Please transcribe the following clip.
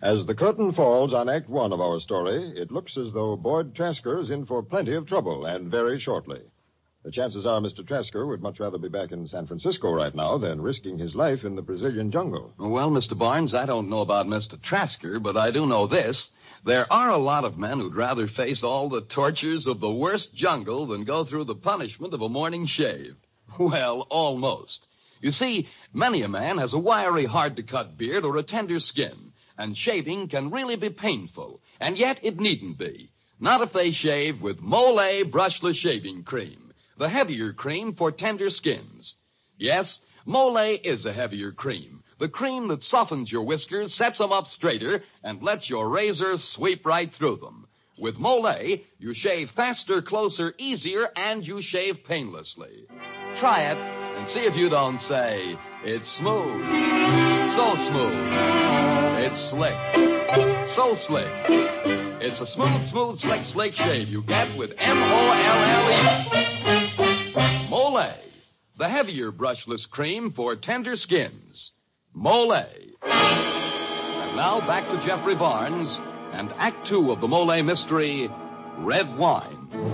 As the curtain falls on Act One of our story, it looks as though Boyd Trasker is in for plenty of trouble, and very shortly. The chances are Mr. Trasker would much rather be back in San Francisco right now than risking his life in the Brazilian jungle. Well, Mr. Barnes, I don't know about Mr. Trasker, but I do know this. There are a lot of men who'd rather face all the tortures of the worst jungle than go through the punishment of a morning shave. Well, almost. You see, many a man has a wiry, hard-to-cut beard or a tender skin, and shaving can really be painful, and yet it needn't be. Not if they shave with Mole Brushless Shaving Cream, the heavier cream for tender skins. Yes, Mole is a heavier cream, the cream that softens your whiskers, sets them up straighter, and lets your razor sweep right through them. With Mole, you shave faster, closer, easier, and you shave painlessly. Try it and see if you don't say, it's smooth, so smooth, it's slick, so slick. It's a smooth, slick shave you get with M-O-L-L-E. Mole, the heavier brushless cream for tender skins. Mole. And now back to Jeffrey Barnes and Act Two of the Mole mystery, Red Wine.